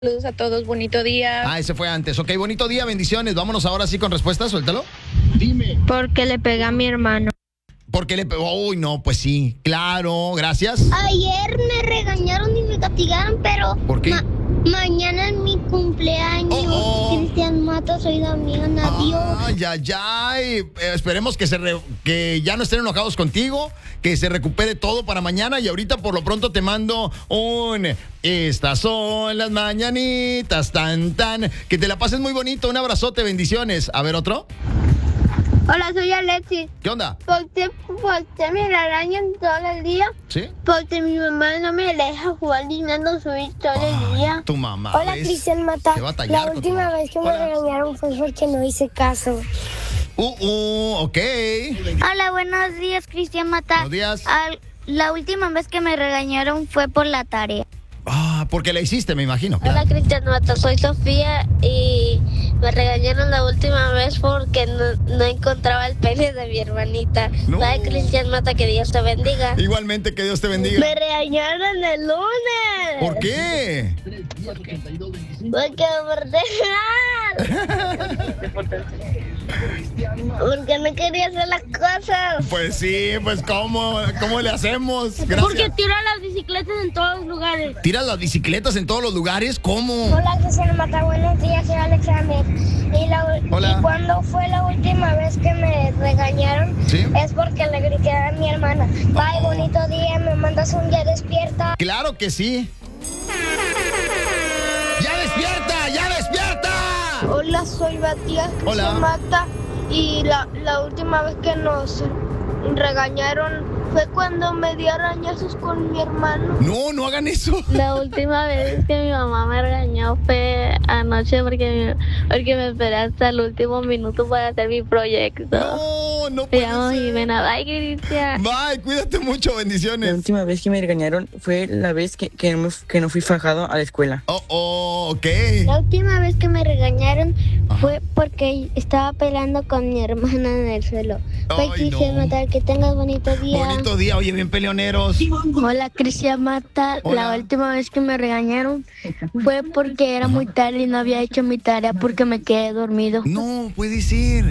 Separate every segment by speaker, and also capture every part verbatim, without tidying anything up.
Speaker 1: Saludos a todos, bonito día.
Speaker 2: Ah, ese fue antes. Ok, bonito día, bendiciones. Vámonos ahora sí con respuesta, suéltalo.
Speaker 3: Dime.
Speaker 1: Porque le pega a mi hermano.
Speaker 2: Porque le pegó. Uy, no, pues sí. Claro, gracias.
Speaker 4: Ayer me regañaron y me castigaron, pero
Speaker 2: ¿Por qué?
Speaker 4: ma- mañana es mi cumpleaños.
Speaker 2: Oh, oh.
Speaker 4: Cristian Mata, soy Damián, adiós.
Speaker 2: Ay, ay, ay. Eh, esperemos que, se re- que ya no estén enojados contigo, que se recupere todo para mañana. Y ahorita por lo pronto te mando un... Estas son las mañanitas, tan, tan. Que te la pases muy bonito. Un abrazote, bendiciones. A ver, otro.
Speaker 4: Hola, soy Alexis.
Speaker 2: ¿Qué onda?
Speaker 4: ¿Por qué, por qué me regañan todo el día?
Speaker 2: ¿Sí?
Speaker 4: Porque mi mamá no me deja jugar Nintendo Switch todo el día.
Speaker 2: Tu mamá.
Speaker 5: Hola,
Speaker 2: ¿ves?
Speaker 5: Cristian Mata.
Speaker 2: Te va a tallar
Speaker 5: La
Speaker 2: con tu
Speaker 5: última
Speaker 2: mamá.
Speaker 5: vez que me
Speaker 2: Hola.
Speaker 5: regañaron fue porque no hice caso.
Speaker 2: Uh, uh, ok.
Speaker 4: Hola, buenos días, Cristian Mata.
Speaker 2: Buenos días.
Speaker 4: Al- la última vez que me regañaron fue por la tarea.
Speaker 2: Ah, porque la hiciste, me imagino.
Speaker 4: Hola, Cristian Mata, soy Sofía y me regañaron la última vez porque no, no encontraba el pene de mi hermanita.
Speaker 2: No.
Speaker 4: Bye, Cristian Mata, que Dios te bendiga.
Speaker 2: Igualmente, que Dios te bendiga.
Speaker 4: Me regañaron el lunes.
Speaker 2: ¿Por qué?
Speaker 4: Porque me porté mal. Porque no quería hacer las cosas.
Speaker 2: Pues sí, pues ¿cómo, cómo le hacemos?
Speaker 4: Porque
Speaker 2: Gracias.
Speaker 4: tiro las bicicletas en todos los lugares.
Speaker 2: ¿Tiras las bicicletas en todos los lugares? ¿Cómo?
Speaker 5: Hola, Cristian Mata. Buenos días, soy Alexander. Y, la,
Speaker 2: Hola.
Speaker 5: y cuando fue la última vez que me regañaron,
Speaker 2: ¿Sí?
Speaker 5: es porque le grité a mi hermana. Bye,
Speaker 2: Oh.
Speaker 5: bonito día. Me mandas un día despierta.
Speaker 2: Claro que sí. ¡Ya despierta! ¡Ya despierta!
Speaker 5: Hola, soy Matías
Speaker 2: Hola.
Speaker 5: Cristian Mata. Y la, la última vez que nos regañaron fue cuando me di arañazos con mi hermano.
Speaker 2: No, no hagan eso.
Speaker 6: La última vez que mi mamá me regañó fue anoche porque, porque me esperé hasta el último minuto para hacer mi proyecto.
Speaker 2: No, no
Speaker 6: Me
Speaker 2: puede
Speaker 6: llamo
Speaker 2: ser.
Speaker 6: Jimena. Bye, Cristian.
Speaker 2: Bye, cuídate mucho,
Speaker 7: La
Speaker 2: bendiciones.
Speaker 7: última vez que me regañaron fue la vez que, que, no, me- que no fui fajado a la escuela.
Speaker 2: Oh, oh, ok.
Speaker 4: La última vez que me regañaron
Speaker 2: Ajá.
Speaker 4: fue porque estaba peleando con mi hermana en el suelo.
Speaker 2: Ay,
Speaker 4: Bye, Cristian
Speaker 2: no.
Speaker 4: Mata, que tengas bonito día.
Speaker 2: Bonito día, oye, bien peleoneros.
Speaker 6: Hola, Cristian Mata.
Speaker 2: Hola.
Speaker 6: La última vez que me regañaron fue porque era muy tarde y no había hecho mi tarea porque me quedé dormido.
Speaker 2: No, puede ser.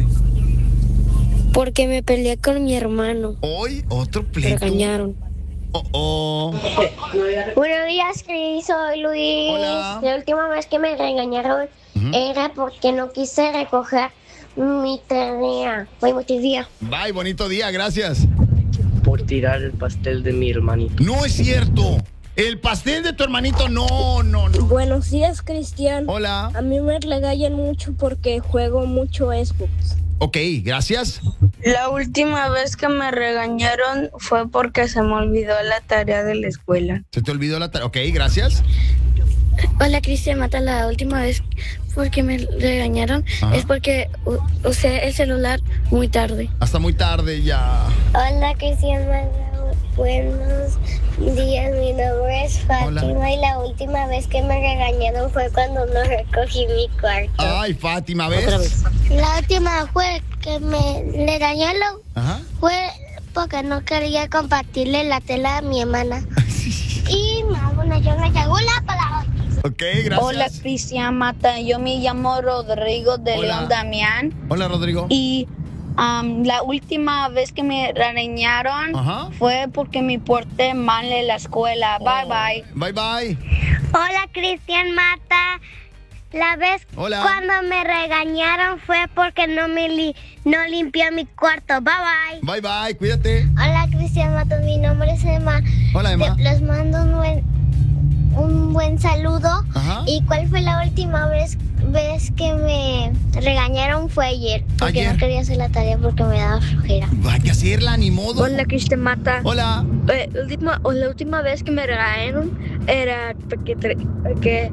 Speaker 5: Porque me peleé con mi hermano.
Speaker 2: Hoy, otro
Speaker 5: Me
Speaker 2: pleito.
Speaker 5: regañaron.
Speaker 2: Oh, oh.
Speaker 4: Buenos días, Cris, soy Luis.
Speaker 2: Hola.
Speaker 4: La última vez que me regañaron
Speaker 2: Ujú.
Speaker 4: era porque no quise recoger mi tarea. Bye, bonito día.
Speaker 2: Bye, bonito día, gracias.
Speaker 8: Por tirar el pastel de mi hermanito.
Speaker 2: No es cierto. El pastel de tu hermanito, no, no, no.
Speaker 5: Buenos días, Cristian.
Speaker 2: Hola.
Speaker 5: A mí me regañan mucho porque juego mucho Xbox.
Speaker 2: Ok, gracias.
Speaker 9: La última vez que me regañaron fue porque se me olvidó la tarea de la escuela.
Speaker 2: Se te olvidó la tarea. Ok, gracias.
Speaker 6: Hola, Cristian Mata. La última vez porque me regañaron
Speaker 2: Ajá.
Speaker 6: es porque u- usé el celular muy tarde.
Speaker 2: Hasta muy tarde ya.
Speaker 4: Hola, Cristian Mata. Buenos días, mi nombre es Fátima
Speaker 2: Hola.
Speaker 4: y la última vez que me regañaron fue cuando no recogí mi cuarto.
Speaker 2: Ay, Fátima, ¿ves?
Speaker 4: La última fue que me le regañaron
Speaker 2: Ajá.
Speaker 4: fue porque no quería compartirle la tela a mi hermana. Y me hago una yo me llegó la palabra.
Speaker 2: Ok, gracias.
Speaker 9: Hola, Cristian Mata. Yo me llamo Rodrigo de
Speaker 2: Hola.
Speaker 9: León Damián.
Speaker 2: Hola, Rodrigo.
Speaker 9: Y am, la última vez que me regañaron
Speaker 2: Ajá.
Speaker 9: fue porque me porté mal en la escuela. Bye, bye.
Speaker 2: Bye, bye.
Speaker 4: Hola, Cristian Mata. La vez
Speaker 2: Hola.
Speaker 4: cuando me regañaron fue porque no me li- no limpié mi cuarto. Bye bye.
Speaker 2: Bye, bye, cuídate.
Speaker 4: Hola, Cristian Mata. Mi nombre es Emma.
Speaker 2: Hola, Emma.
Speaker 4: Te- les mando un buen un buen saludo.
Speaker 2: Ajá.
Speaker 4: ¿Y cuál fue la última vez, vez que me regañaron? Fue ayer, porque
Speaker 2: Ayer.
Speaker 4: no quería hacer la tarea porque me daba flojera.
Speaker 2: Vaya a hacerla, ni modo.
Speaker 6: Hola, Cristian Mata.
Speaker 2: Hola.
Speaker 6: Eh, la, última, o la última vez que me regañaron era porque, tra- porque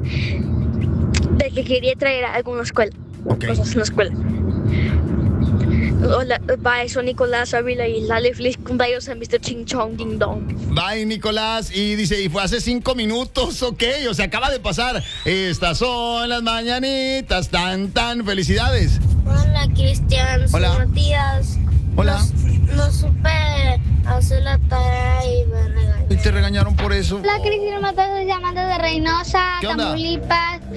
Speaker 6: de que quería traer algo en la escuela.
Speaker 2: Ok.
Speaker 6: Cosas en la escuela. Hola, bye, soy Nicolás Ávila y dale feliz cumpleaños a mister Ching Chong Ding Dong.
Speaker 2: Bye, Nicolás. Y dice, y fue hace cinco minutos, ok. O sea, acaba de pasar. Estas son las mañanitas, tan, tan. Felicidades.
Speaker 4: Hola, Cristian.
Speaker 2: Hola.
Speaker 4: Buenos días.
Speaker 2: Hola.
Speaker 4: No, no supe hacer la tarea y me regañaron.
Speaker 2: ¿Y te regañaron por eso?
Speaker 5: La Cristina Matosa llamando de Reynosa,
Speaker 2: ¿Qué onda?
Speaker 5: Tamaulipas.